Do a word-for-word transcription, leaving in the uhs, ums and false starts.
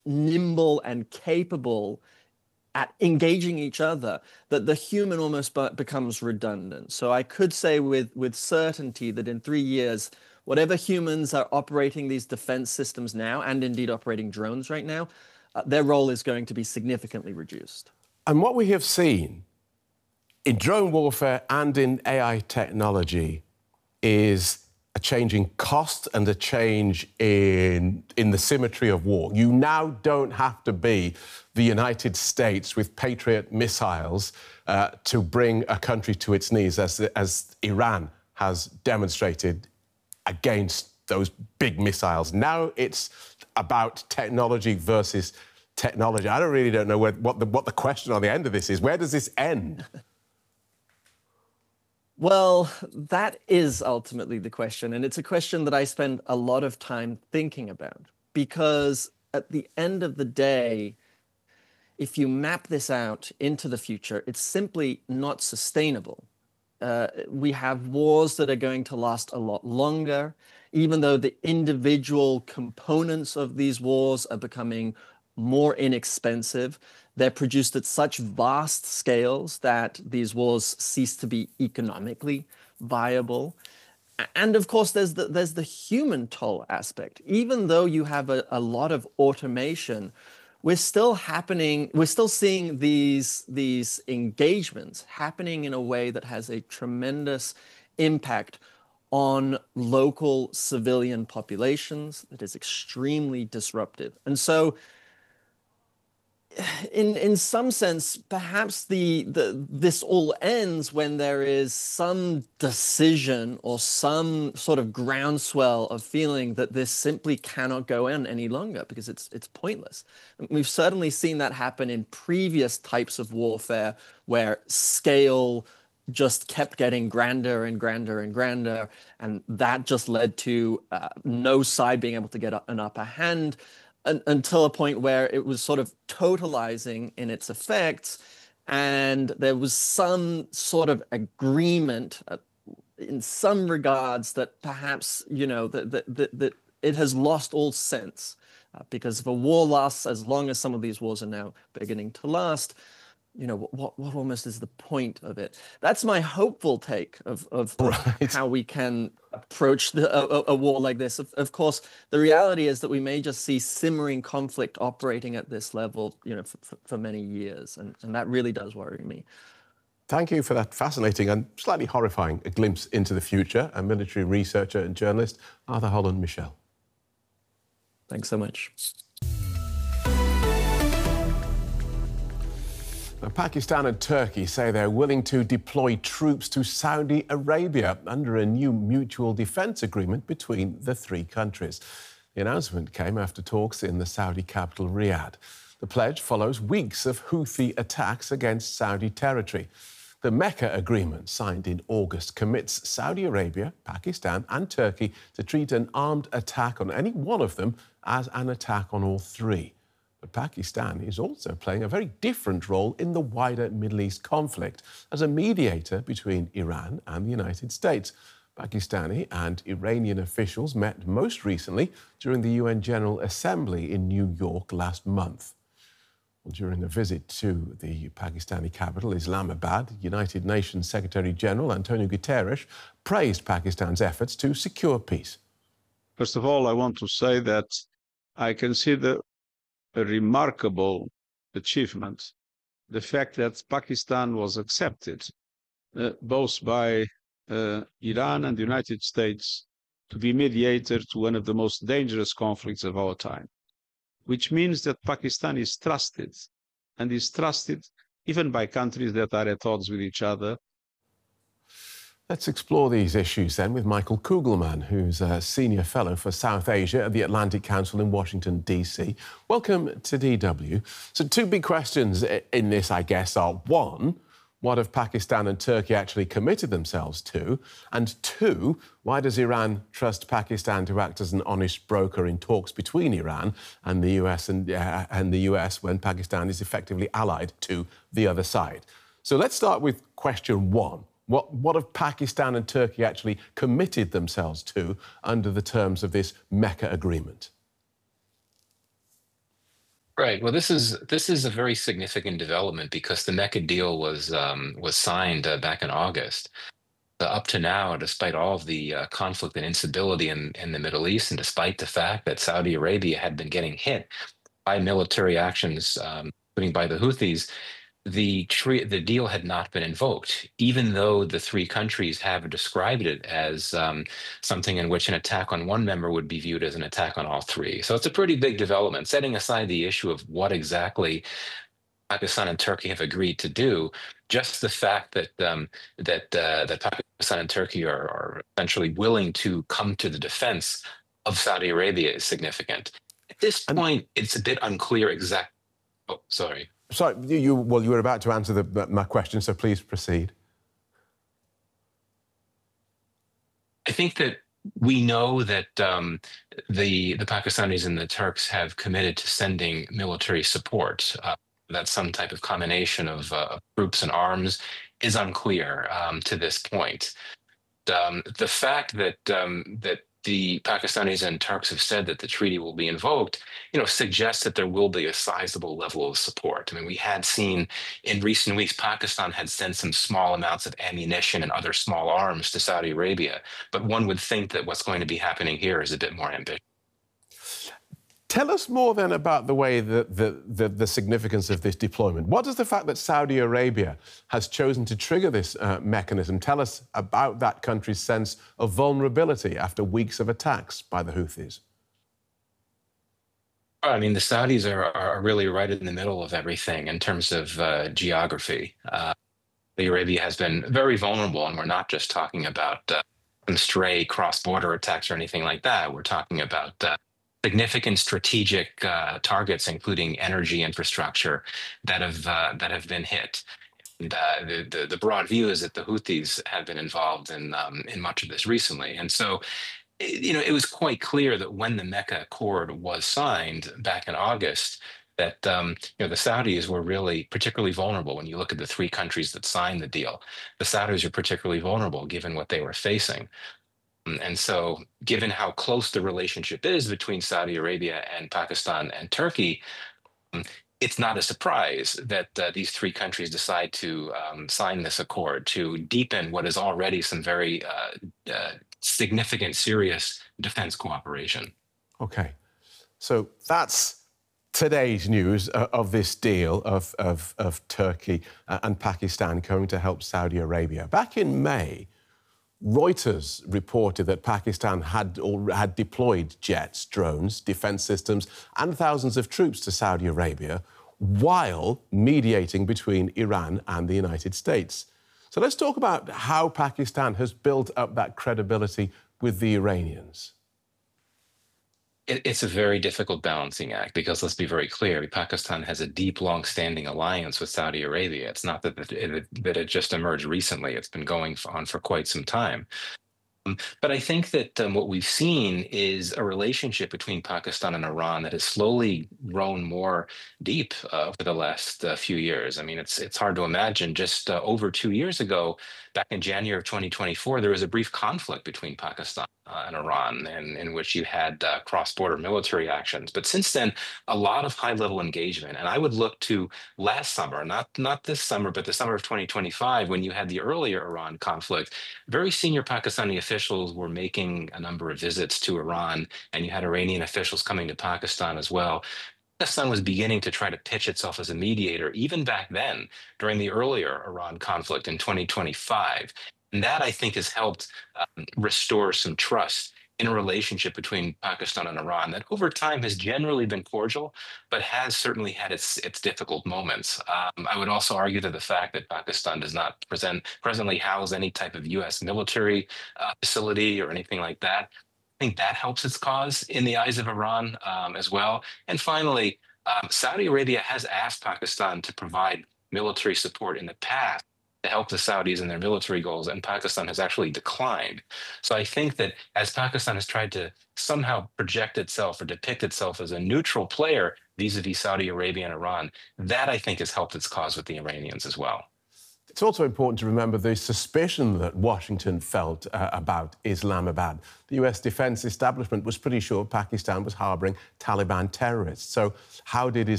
nimble and capable at engaging each other that the human almost becomes redundant. So I could say with, with certainty that in three years, whatever humans are operating these defense systems now, and indeed operating drones right now, uh, their role is going to be significantly reduced. And what we have seen in drone warfare and in A I technology is a change in cost and a change in, in the symmetry of war. You now don't have to be the United States with Patriot missiles uh, to bring a country to its knees, as, as Iran has demonstrated against those big missiles. Now it's about technology versus technology. I don't really don't know where, what, the, what the question on the end of this is. Where does this end? Well, that is ultimately the question. And it's a question that I spend a lot of time thinking about, because at the end of the day, if you map this out into the future, it's simply not sustainable. Uh, we have wars that are going to last a lot longer, even though the individual components of these wars are becoming more inexpensive. They're produced at such vast scales that these wars cease to be economically viable. And of course, there's the, there's the human toll aspect. Even though you have a, a lot of automation, we're still happening, we're still seeing these, these engagements happening in a way that has a tremendous impact on local civilian populations that is extremely disruptive. And so in in some sense, perhaps the, the this all ends when there is some decision or some sort of groundswell of feeling that this simply cannot go on any longer because it's it's pointless. We've certainly seen that happen in previous types of warfare where scale just kept getting grander and grander and grander, and that just led to uh, no side being able to get an upper hand, until a point where it was sort of totalizing in its effects, and there was some sort of agreement uh, in some regards that perhaps, you know, that, that, that, that it has lost all sense. Uh, because if a war lasts as long as some of these wars are now beginning to last, you know, what, what almost is the point of it? That's my hopeful take of, of, of right. how we can approach the, a, a war like this. Of, of course, the reality is that we may just see simmering conflict operating at this level, you know, for, for many years. And, and that really does worry me. Thank you for that fascinating and slightly horrifying a glimpse into the future. A military researcher and journalist, Arthur Holland-Michel. Thanks so much. Now, Pakistan and Turkey say they're willing to deploy troops to Saudi Arabia under a new mutual defence agreement between the three countries. The announcement came after talks in the Saudi capital, Riyadh. The pledge follows weeks of Houthi attacks against Saudi territory. The Mecca Agreement, signed in August, commits Saudi Arabia, Pakistan and Turkey to treat an armed attack on any one of them as an attack on all three. But Pakistan is also playing a very different role in the wider Middle East conflict as a mediator between Iran and the United States. Pakistani and Iranian officials met most recently during the U N General Assembly in New York last month. Well, during a visit to the Pakistani capital, Islamabad, United Nations Secretary-General Antonio Guterres praised Pakistan's efforts to secure peace. First of all, I want to say that I consider a remarkable achievement the fact that Pakistan was accepted uh, both by uh, Iran and the United States to be mediator to one of the most dangerous conflicts of our time, which means that Pakistan is trusted, and is trusted even by countries that are at odds with each other. Let's explore these issues then with Michael Kugelman, who's a Senior Fellow for South Asia at the Atlantic Council in Washington, D C. Welcome to D W. So two big questions in this, I guess, are one, what have Pakistan and Turkey actually committed themselves to? And two, why does Iran trust Pakistan to act as an honest broker in talks between Iran and the U S and, uh, and the U S when Pakistan is effectively allied to the other side? So let's start with question one. What, what have Pakistan and Turkey actually committed themselves to under the terms of this Mecca Agreement? Right. Well, this is this is a very significant development because the Mecca deal was um, was signed uh, back in August. Uh, up to now, despite all of the uh, conflict and instability in, in the Middle East, and despite the fact that Saudi Arabia had been getting hit by military actions, um, including by the Houthis, the tre- the deal had not been invoked, even though the three countries have described it as um, something in which an attack on one member would be viewed as an attack on all three. So it's a pretty big development. Setting aside the issue of what exactly Pakistan and Turkey have agreed to do, just the fact that um, that uh, that Pakistan and Turkey are, are essentially willing to come to the defense of Saudi Arabia is significant. At this And point, it's a bit unclear exactly. Oh, sorry. sorry, you, you well, you were about to answer the, my question, so please proceed. I think that we know that um, the the Pakistanis and the Turks have committed to sending military support. Uh, that some type of combination of uh, troops and arms is unclear um, to this point. Um, the fact that um, that the Pakistanis and Turks have said that the treaty will be invoked, you know, suggests that there will be a sizable level of support. I mean, we had seen in recent weeks, Pakistan had sent some small amounts of ammunition and other small arms to Saudi Arabia, but one would think that what's going to be happening here is a bit more ambitious. Tell us more then about the way that the, the, the significance of this deployment. What does the fact that Saudi Arabia has chosen to trigger this uh, mechanism tell us about that country's sense of vulnerability after weeks of attacks by the Houthis? I mean, the Saudis are, are really right in the middle of everything in terms of uh, geography. Uh, Saudi Arabia has been very vulnerable, and we're not just talking about uh, some stray cross-border attacks or anything like that. We're talking about uh, significant strategic uh, targets, including energy infrastructure, that have uh, that have been hit. And, uh, the, the the broad view is that the Houthis have been involved in um, in much of this recently, and so it, you know it was quite clear that when the Mecca Accord was signed back in August, that um, you know the Saudis were really particularly vulnerable. When you look at the three countries that signed the deal, the Saudis are particularly vulnerable given what they were facing. And so, given how close the relationship is between Saudi Arabia and Pakistan and Turkey, um, it's not a surprise that uh, these three countries decide to um, sign this accord to deepen what is already some very uh, uh, significant, serious defense cooperation. OK, so that's today's news uh, of this deal of, of, of Turkey uh, and Pakistan going to help Saudi Arabia. Back in May, Reuters reported that Pakistan had, or had deployed jets, drones, defence systems and thousands of troops to Saudi Arabia while mediating between Iran and the United States. So let's talk about how Pakistan has built up that credibility with the Iranians. It's a very difficult balancing act because, let's be very clear, Pakistan has a deep, long-standing alliance with Saudi Arabia. It's not that it, that it just emerged recently. It's been going on for quite some time. Um, but I think that um, what we've seen is a relationship between Pakistan and Iran that has slowly grown more deep uh, over the last uh, few years. I mean, it's it's hard to imagine. Just uh, over two years ago, back in January of twenty twenty-four, there was a brief conflict between Pakistan uh, and Iran, in, in which you had uh, cross-border military actions. But since then, a lot of high-level engagement. And I would look to last summer, not not this summer, but the summer of twenty twenty-five, when you had the earlier Iran conflict. Very senior Pakistani officials were making a number of visits to Iran, and you had Iranian officials coming to Pakistan as well. Pakistan was beginning to try to pitch itself as a mediator, even back then, during the earlier Iran conflict in twenty twenty-five. And that, I think, has helped um, restore some trust in a relationship between Pakistan and Iran that over time has generally been cordial, but has certainly had its its difficult moments. Um, I would also argue that the fact that Pakistan does not present, presently house any type of U S military uh, facility or anything like that, I think that helps its cause in the eyes of Iran um, as well. And finally, um, Saudi Arabia has asked Pakistan to provide military support in the past to help the Saudis in their military goals, and Pakistan has actually declined. So I think that as Pakistan has tried to somehow project itself or depict itself as a neutral player vis-a-vis Saudi Arabia and Iran, that I think has helped its cause with the Iranians as well. It's also important to remember the suspicion that Washington felt uh, about Islamabad. The U S defense establishment was pretty sure Pakistan was harboring Taliban terrorists. So how did